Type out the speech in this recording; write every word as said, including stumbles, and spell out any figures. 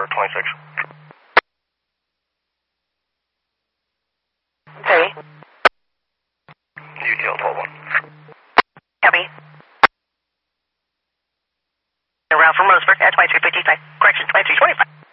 for twenty-six. Okay. U T L twelve one. Copy. Around from Roseburg at twenty-three fifty-five. Correction, twenty-three twenty-five.